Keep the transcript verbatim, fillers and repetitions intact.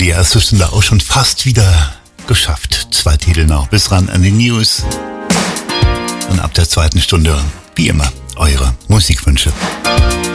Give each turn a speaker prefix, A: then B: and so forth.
A: die erste Stunde auch schon fast wieder geschafft. Zwei Titel noch bis ran an die News. Und ab der zweiten Stunde, wie immer, eure Musikwünsche.